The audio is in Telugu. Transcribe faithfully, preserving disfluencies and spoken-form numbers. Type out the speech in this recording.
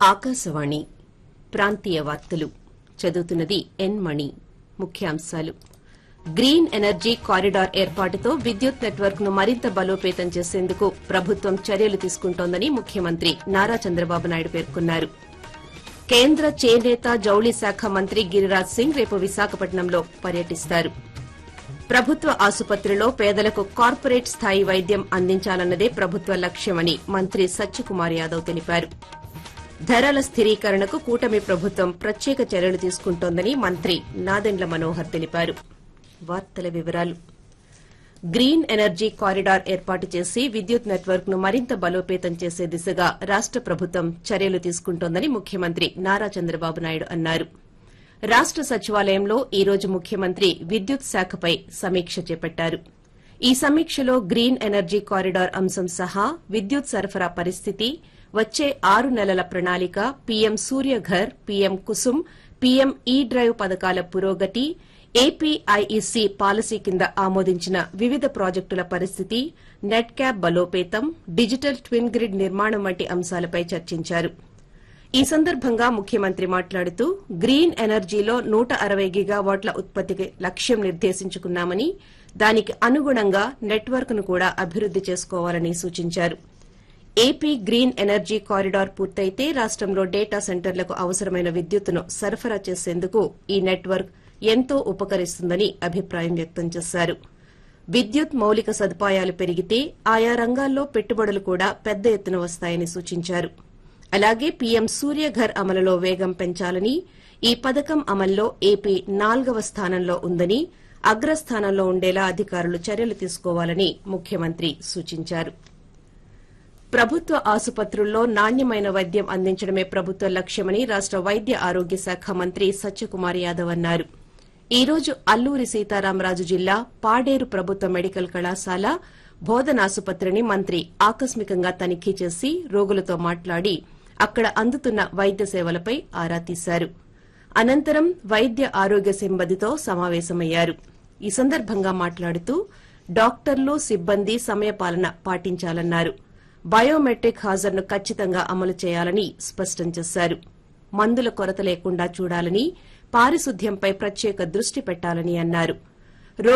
ఆకాశవాణి ప్రాంతీయ వార్తలు చదువుతున్నది ఎన్ మణి. ముఖ్యాంశాలు. గ్రీన్ ఎనర్జీ కారిడార్ ఏర్పాటుతో విద్యుత్ నెట్వర్క్ ను మరింత బలోపేతం చేసేందుకు ప్రభుత్వం చర్యలు తీసుకుంటోందని ముఖ్యమంత్రి నారా చంద్రబాబు నాయుడు పేర్కొన్నారు. కేంద్ర చేనేత జౌళి శాఖ మంత్రి గిరిరాజ్ సింగ్ రేపు విశాఖపట్నంలో పర్యటిస్తారు. ప్రభుత్వ ఆసుపత్రిలో పేదలకు కార్పొరేట్ స్థాయి వైద్యం అందించాలన్నదే ప్రభుత్వ లక్ష్యమని మంత్రి సత్యకుమార్ యాదవ్ తెలిపారు. ధరల స్థిరీకరణకు కూటమి ప్రభుత్వం ప్రత్యేక చర్యలు తీసుకుంటోందని మంత్రి నాదెండ్ల మనోహర్ తెలిపారు. వార్తల వివరాలు. గ్రీన్ ఎనర్జీ కారిడార్ ఏర్పాటు చేసి విద్యుత్ నెట్వర్క్ ను మరింత బలోపేతం చేసే దిశగా రాష్ట ప్రభుత్వం చర్యలు తీసుకుంటోందని ముఖ్యమంత్రి నారా చంద్రబాబు నాయుడు అన్నారు. రాష్ట సచివాలయంలో ఈ రోజు ముఖ్యమంత్రి విద్యుత్ శాఖపై సమీక్ష చేపట్టారు. ఈ సమీక్షలో గ్రీన్ ఎనర్జీ కారిడార్ అంశం సహా విద్యుత్ సరఫరా పరిస్థితి, వచ్చే ఆరు నెలల ప్రణాళిక, PM Surya Ghar, PM Kusum, PM ఈ డ్రైవ్ పథకాల పురోగతి, ఏపీఐఈసీ పాలసీ కింద ఆమోదించిన వివిధ ప్రాజెక్టుల పరిస్థితి, నెట్ క్యాప్ బలోపేతం, డిజిటల్ ట్విన్ గ్రిడ్ నిర్మాణం వంటి అంశాలపై చర్చించారు. ఈ సందర్భంగా ముఖ్యమంత్రి మాట్లాడుతూ గ్రీన్ ఎనర్జీలో నూట అరవై గిగావాట్ల ఉత్పత్తికి లక్ష్యం నిర్దేశించుకున్నామని, దానికి అనుగుణంగా నెట్వర్క్ ను కూడా అభివృద్ది చేసుకోవాలని సూచించారు. ఏపీ గ్రీన్ ఎనర్జీ కారిడార్ పూర్తయితే రాష్టంలో డేటా సెంటర్లకు అవసరమైన విద్యుత్తును సరఫరా చేసేందుకు ఈ నెట్వర్క్ ఎంతో ఉపకరిస్తుందని అభిప్రాయం వ్యక్తం చేశారు. విద్యుత్ మౌలిక సదుపాయాలు పెరిగితే ఆయా రంగాల్లో పెట్టుబడులు కూడా పెద్ద ఎత్తున వస్తాయని సూచించారు. అలాగే పీఎం సూర్యఘర్ అమలులో వేగం పెంచాలని, ఈ పథకం అమల్లో ఏపీ నాల్గవ స్థానంలో ఉందని, అగ్రస్థానంలో ఉండేలా అధికారులు చర్యలు తీసుకోవాలని ముఖ్యమంత్రి సూచించారు. ప్రభుత్వ ఆసుపత్రుల్లో నాణ్యమైన వైద్యం అందించడమే ప్రభుత్వ లక్ష్యమని రాష్ట వైద్య ఆరోగ్య శాఖ మంత్రి సత్యకుమార్ యాదవ్ అన్నారు. ఈ రోజు అల్లూరి సీతారామరాజు జిల్లా పాడేరు ప్రభుత్వ మెడికల్ కళాశాల బోధనాసుపత్రిని మంత్రి ఆకస్మికంగా తనిఖీ చేసి రోగులతో మాట్లాడి అక్కడ అందుతున్న వైద్య సేవలపై ఆరా తీశారు. అనంతరం వైద్య ఆరోగ్య సిబ్బందితో సమావేశమయ్యారు. ఈ సందర్భంగా మాట్లాడుతూ డాక్టర్లు, సిబ్బంది సమయపాలన పాటించాలన్నారు. బయోమెట్రిక్ హాజరును ఖచ్చితంగా అమలు చేయాలని స్పష్టం చేశారు. మందుల కొరత లేకుండా చూడాలని, పారిశుద్ధ్యంపై ప్రత్యేక దృష్టి పెట్టాలని అన్నారు.